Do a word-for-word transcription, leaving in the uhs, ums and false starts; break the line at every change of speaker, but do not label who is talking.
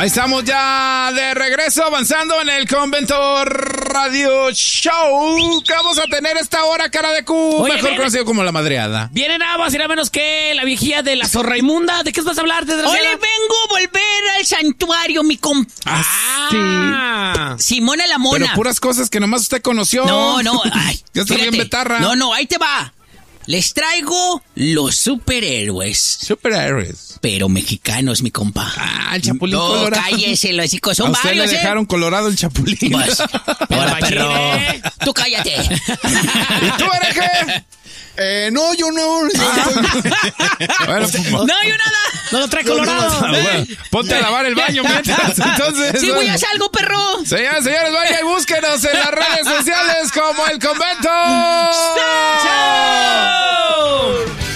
Ahí estamos ya de regreso, avanzando en el Convento Radio Show. Que vamos a tener esta hora, cara de Q, Oye, mejor ven, conocido como La Madreada.
Viene nada más y nada menos que la viejía de la zorra inmunda. ¿De qué vas a hablar, desgraciada?
Hoy vengo a volver al santuario, mi compa.
Ah,
sí. Simona la Mona.
Pero puras cosas que nomás usted conoció.
No, no. Ay,
ya está bien betarra.
No, no, ahí te va. Les traigo los superhéroes.
Superhéroes.
Pero mexicanos, mi compa.
Ah, el Chapulín
no,
Colorado.
cállese, los chicos, son
a usted
varios,
le dejaron
¿eh?
colorado el Chapulín.
Pues, ahora, perro. Tú cállate.
¿Y tú, hereje?
Eh, no, yo no.
Bueno, pues,
no, yo nada.
No lo trae colorado.
No, no, bueno, ponte a lavar el baño mientras. Entonces,
sí, voy a hacer algo, perro.
Señoras, señores, vaya y búsquenos en las redes sociales como El Convento.